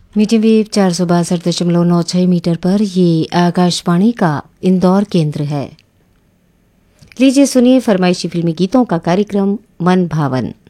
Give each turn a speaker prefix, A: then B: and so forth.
A: Medium wave 462.96 metre पर ये आकाशवाणी का इंदौर केंद्र है। लीजिए सुनिए फरमाइशी फिल्मी गीतों का कार्यक्रम मन भावन।